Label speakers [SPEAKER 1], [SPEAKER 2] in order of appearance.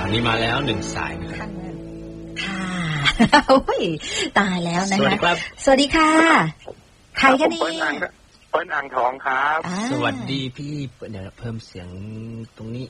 [SPEAKER 1] นี่มาแล้วหนึ่งสายนะครับ
[SPEAKER 2] ค่ะโอ้ยตายแล้วนะคะสวัสดีครับสวัสดีค่ะใครกันนี่
[SPEAKER 3] เปิ้ลอ่างทองครับ
[SPEAKER 1] สวัสดีพี่เดี๋ยวเพิ่มเสียงตรงนี้